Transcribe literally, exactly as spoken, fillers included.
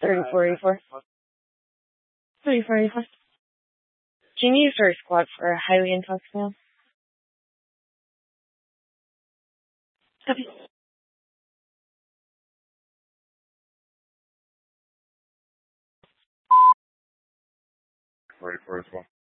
thirty-four eighty-four. thirty-four eighty-four. Can you start a squad for a highly intoxicated male? Copy. Ready for as well.